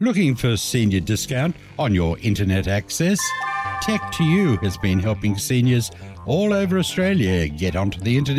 Looking for senior discount on your internet access? Tech2U has been helping seniors all over Australia get onto the internet